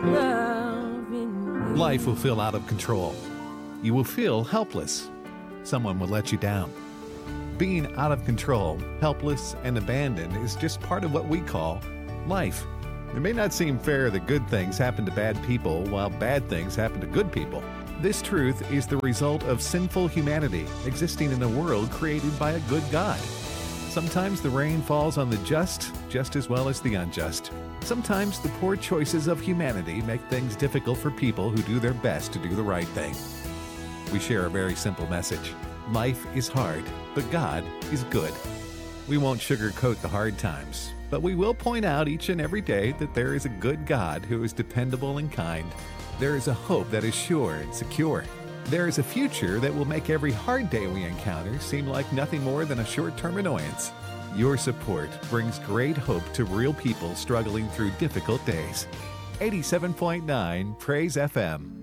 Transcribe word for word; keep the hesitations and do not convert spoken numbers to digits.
love in you. Life will feel out of control. You will feel helpless. Someone will let you down. Being out of control, helpless, and abandoned is just part of what we call life. It may not seem fair that good things happen to bad people while bad things happen to good people. This truth is the result of sinful humanity existing in a world created by a good God. Sometimes the rain falls on the just just as well as the unjust. Sometimes the poor choices of humanity make things difficult for people who do their best to do the right thing. We share a very simple message. Life is hard, but God is good. We won't sugarcoat the hard times, but we will point out each and every day that there is a good God who is dependable and kind. There is a hope that is sure and secure. There is a future that will make every hard day we encounter seem like nothing more than a short-term annoyance. Your support brings great hope to real people struggling through difficult days. eighty-seven point nine Praise F M.